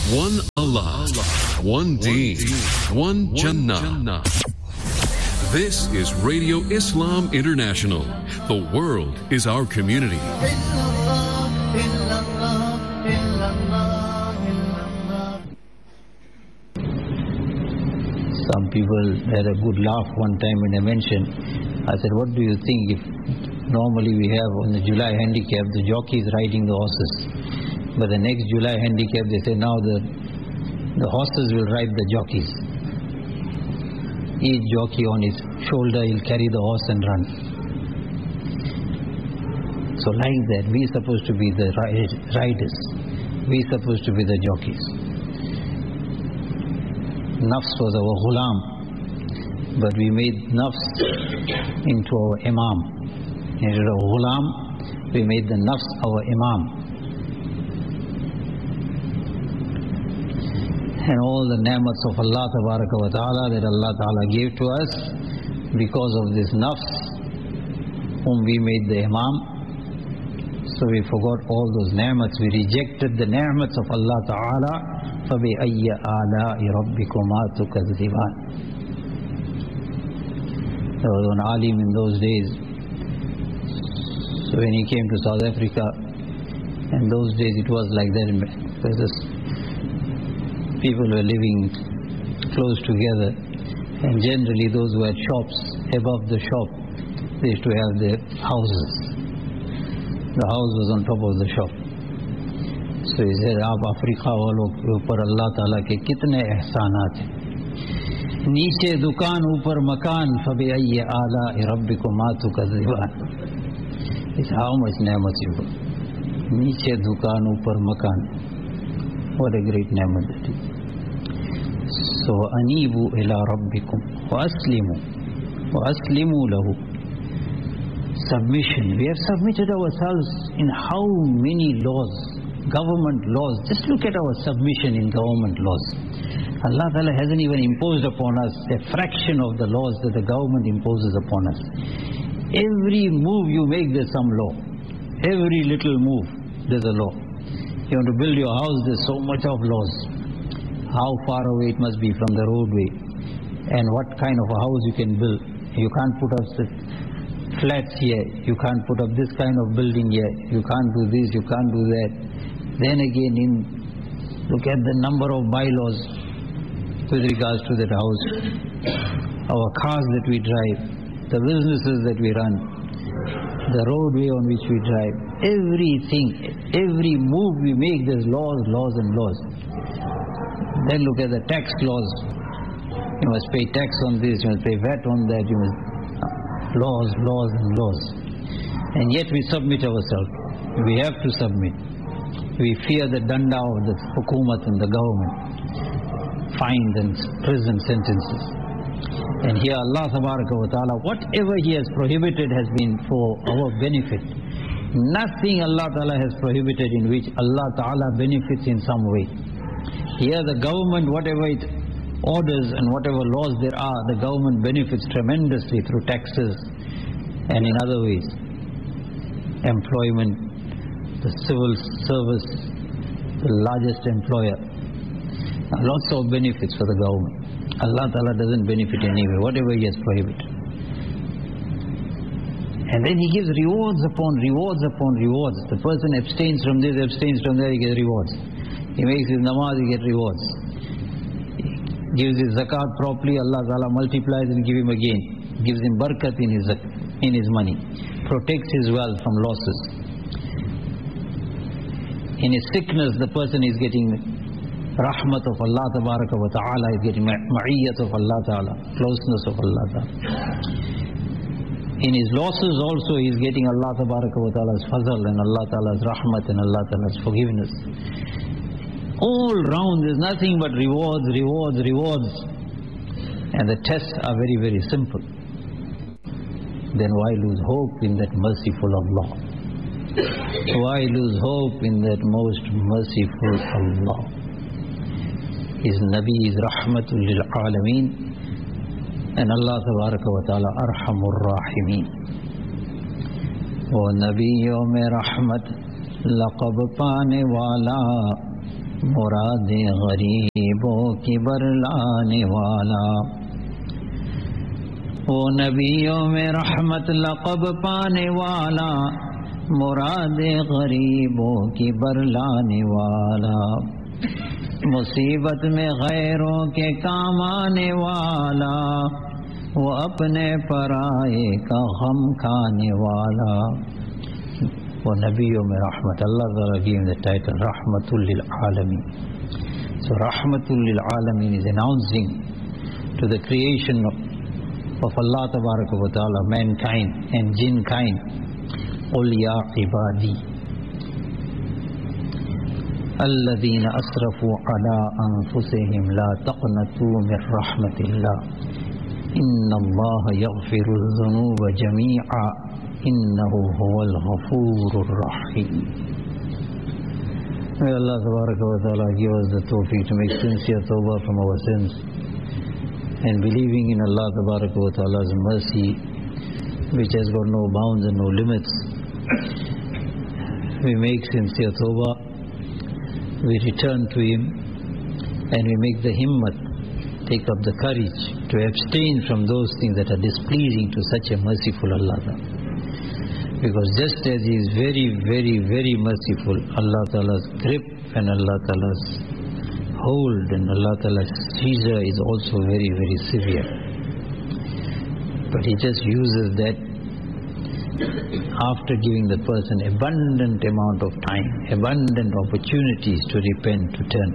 One Allah, one Deen, one Jannah. This is Radio Islam International. The world is our community. Some people had a good laugh one time when I mentioned. I said, what do you think if normally we have on the July handicap the jockeys riding the horses, but the next July handicap they say now the horses will ride the jockeys. Each jockey on his shoulder he'll carry the horse and run. So like that we're supposed to be the riders, we're supposed to be the jockeys. Nafs was our ghulam, but we made nafs into our imam. Instead of ghulam, we made the nafs our imam. And all the ni'mats of Allah Tabaraka wa Ta'ala that Allah Ta'ala gave to us, because of this nafs, whom we made the imam, so we forgot all those ni'mats. We rejected the ni'mats of Allah Ta'ala. فَبِأَيَّ آلَاءِ رَبِّكُمَا تُكَذِّبَانِ. There was an alim in those days. So when he came to South Africa, in those days it was like that. People were living close together, and generally those who had shops, above the shop, they used to have their houses. The house was on top of the shop. So he said, आप Africa वालों के ऊपर अल्लाह ताला के कितने एहसानात हैं, नीचे दुकान ऊपर मकान, फबिअय्यि आलाइ रब्बिकुमा तुकज़्ज़िबान. It's how much ni'mat you got. नीचे दुकान ऊपर मकान. What a great ni'mat that is. So अनीबू इला रब्बिकुम वअस्लिमू लहू. Submission. We have submitted ourselves in how many laws, government laws. Just look at our submission in government laws. Allah Ta'ala hasn't even imposed upon us a fraction of the laws that the government imposes upon us. Every move you make, there's some law. Every little move, there's a law. You want to build your house, there's so much of laws. How far away it must be from the roadway, and what kind of a house you can build. You can't put up flats here, you can't put up this kind of building here, you can't do this, you can't do that. Then again, look at the number of bylaws with regards to that house. Our cars that we drive, the businesses that we run, the roadway on which we drive, everything, every move we make, there's laws, laws and laws. Then look at the tax laws. You must pay tax on this, you must pay VAT on that, you must... Laws, laws and laws. And yet we submit ourselves. We have to submit. We fear the danda of the hukumat and the government, fines and prison sentences. And here Allah Tabaraka wa Ta'ala, whatever He has prohibited has been for our benefit. Nothing Allah Ta'ala has prohibited in which Allah Ta'ala benefits in some way. Here the government, whatever it orders and whatever laws there are, the government benefits tremendously through taxes and in other ways. Employment, the civil service, the largest employer. Lots of benefits for the government. Allah Ta'ala doesn't benefit anyway, whatever He has prohibited. And then He gives rewards upon rewards upon rewards. The person abstains from this, abstains from that, he gets rewards. He makes his namaz, he gets rewards. Gives his zakat properly, Allah Ta'ala multiplies and gives him again. Gives him barakat in his money. Protects his wealth from losses. In his sickness, the person is getting rahmat of Allah Tabaraka wa Ta'ala, is getting ma'iyyat of Allah Ta'ala, closeness of Allah Ta'ala. In his losses also, he is getting Allah Tabaraka wa Ta'ala's fazl and Allah Ta'ala's rahmat and Allah Ta'ala's forgiveness. All round there's nothing but rewards, rewards, rewards. And the tests are very, very simple. Then why lose hope in that merciful Allah? Why lose hope in that most merciful Allah? His Nabi is Rahmatul lil Alameen, and Allah Tabaraka wa Ta'ala Arhamur Rahimeen. O Nabiyon mein Rahmat laqab paane wala مراد غریبوں کی برلانے والا، وہ نبیوں میں رحمت لقب پانے والا، مراد غریبوں کی برلانے والا، مصیبت میں غیروں کے کام آنے والا، وہ اپنے پرائے کا غم کھانے والا، وہ نبیوں میں رحمت. اللہ تعالیٰ gave him the title Rahmatul lil Alameen. So Rahmatul lil Alameen is announcing to the creation of Allah Tabaraka wa Ta'ala, mankind and jinn kind, قُلْ يَا عِبَادِي الَّذِينَ أَسْرَفُوا عَلَىٰ أَنفُسِهِمْ لَا تَقْنَطُوا مِنْ رَحْمَةِ اللَّهِ إِنَّ اللَّهَ يَغْفِرُ الذُّنُوبَ جَمِيعًا إِنَّهُ هُوَ الْغَفُورُ الرَّحِيمُ. May Allah Tabaraka wa Ta'ala give us the tawfiq to make sincere tawbah from our sins, and believing in Allah Tabaraka wa Ta'ala's mercy, which has got no bounds and no limits. We make sincere tawbah, we return to Him, and we make the himmat, take up the courage to abstain from those things that are displeasing to such a merciful Allah. Because just as He is very, very, very merciful, Allah Ta'ala's grip and Allah Ta'ala's hold and Allah Ta'ala's seizure is also very, very severe. But He just uses that after giving the person abundant amount of time, abundant opportunities to repent, to turn.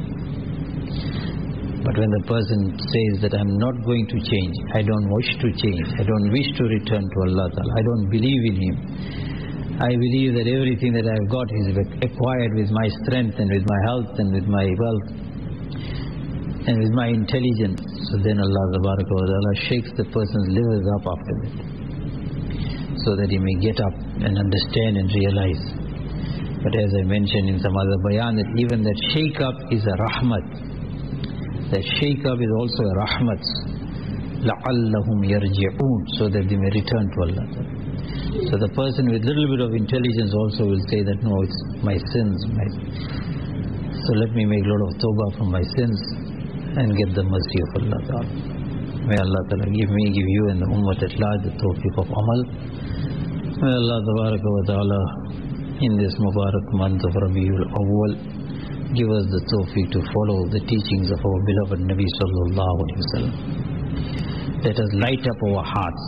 But when the person says that I'm not going to change, I don't wish to change, I don't wish to return to Allah Ta'ala, I don't believe in Him, I believe that everything that I've got is acquired with my strength and with my health and with my wealth and with my intelligence. So then Allah Ta'ala shakes the person's livers up after that, so that he may get up and understand and realize. But as I mentioned in some other bayan, that even that shake up is a rahmat. That shake up is also a rahmat. لَعَلَّهُمْ يَرْجِعُونَ, so that they may return to Allah. So the person with little bit of intelligence also will say that no, it's my sins. So let me make a lot of tawbah from my sins and get the mercy of Allah Ta'ala. May Allah Ta'ala give me, give you and the ummah at large the tawfiq of amal. May Allah Ta'ala in this Mubarak month of Rabiul Awwal give us the tawfiq to follow the teachings of our beloved Nabi Sallallahu Alaihi Wasallam. Let us light up our hearts.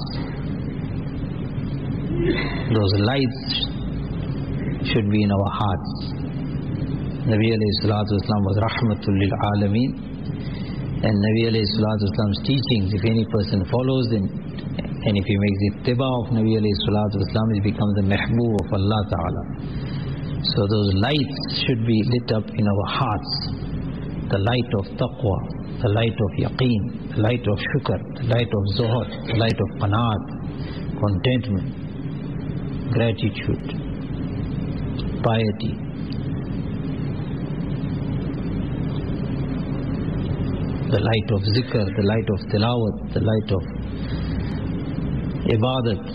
Those lights should be in our hearts. Nabi Alayhi Salatu Wasallam was Rahmatul lil Alameen, and Nabi Alayhi Salatu Wasallam's teachings, if any person follows them, and if he makes ittiba of Nabi Alayhi Salatu Wasallam, he becomes the mehboob of Allah Ta'ala. So those lights should be lit up in our hearts. The light of taqwa, the light of yaqeen, the light of shukr, the light of zuhud, the light of qanaat, contentment, gratitude, piety. The light of zikr, the light of tilawat, the light of ibadat.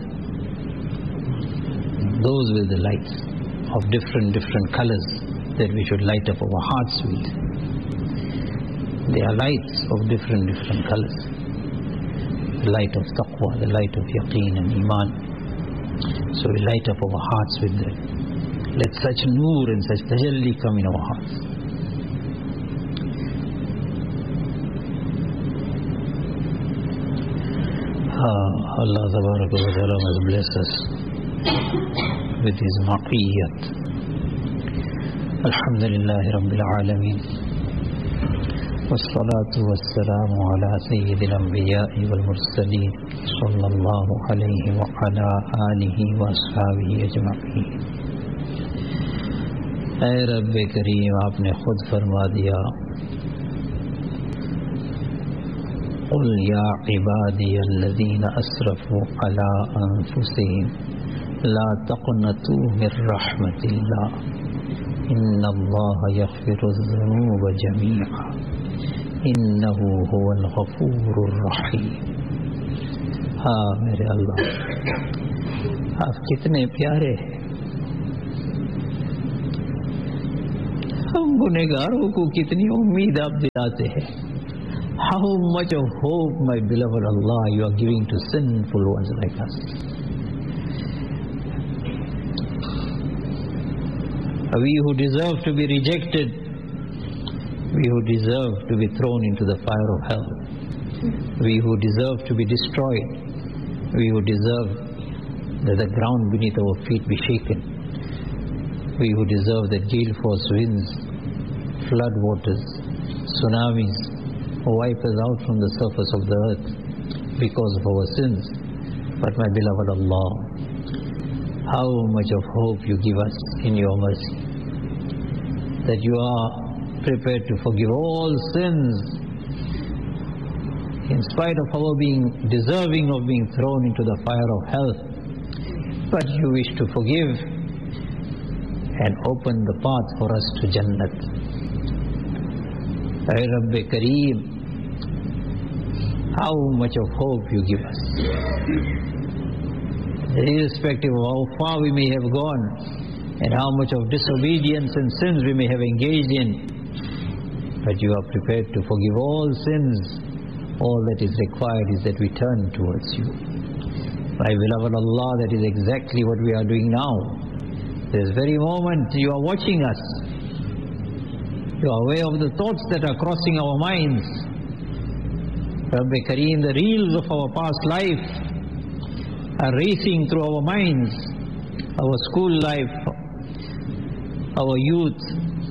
Those were the lights of different colors that we should light up our hearts with. They are lights of different colors. The light of taqwa, the light of yaqeen and iman. So we light up our hearts with that. Let such noor and such tajalli come in our hearts. Allah Tabaraka wa Ta'ala must bless us with His ma'iyyat. Alhamdulillah Rabbil Alameen. والصلاة والسلام على سيد الأنبياء والمرسلين صلى الله عليه وعلى آله وأصحابه أجمعين. اے رب کریم، آپ نے خود فرما دیا قل یا عبادی الذین اسرفوا علی انفسهم لا تقنطوا من رحمت اللہ ان اللہ یغفر الذنوب جميعا انہ هو الغفور الرحیم. ہاں میرے اللہ، آپ کتنے پیارے ہیں. ہم गुनहगारों को कितनी उम्मीद आप दिलाते हैं. How much of hope, my beloved Allah, you are giving to sinful ones like us. We who deserve to be rejected, we who deserve to be thrown into the fire of hell, we who deserve to be destroyed, we who deserve that the ground beneath our feet be shaken, we who deserve that gale force winds, flood waters, tsunamis wipe us out from the surface of the earth because of our sins. But my beloved Allah, how much of hope you give us in your mercy, that you are prepared to forgive all sins in spite of our being deserving of being thrown into the fire of hell. But you wish to forgive and open the path for us to Jannat. Ay Rabbi Kareem, how much of hope you give us. Irrespective of how far we may have gone and how much of disobedience and sins we may have engaged in, but you are prepared to forgive all sins. All that is required is that we turn towards you. My beloved Allah, that is exactly what we are doing now. This very moment you are watching us. You are aware of the thoughts that are crossing our minds. Rabbi Kareem, the reels of our past life are racing through our minds. Our school life, our youth,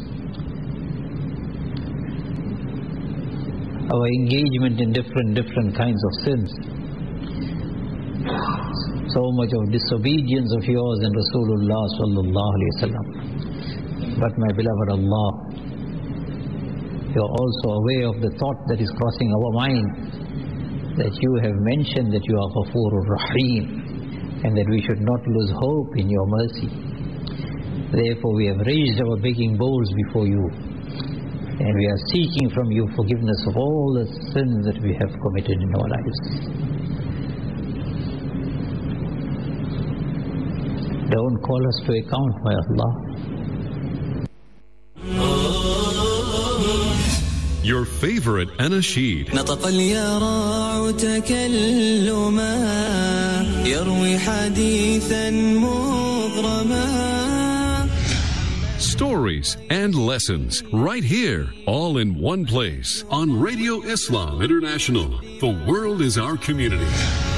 our engagement in different kinds of sins. So much of disobedience of yours and Rasulullah sallallahu alaihi wasallam. But my beloved Allah, you are also aware of the thought that is crossing our mind, that you have mentioned that you are Ghafurur Rahim, and that we should not lose hope in your mercy. Therefore we have raised our begging bowls before you, and we are seeking from you forgiveness of all the sins that we have committed in our lives. Don't call us to account, my Allah. Your favorite anasheed. نطق اليراع تكلما يروي حديثا مغرما. Stories and lessons right here, all in one place on Radio Islam International. The world is our community.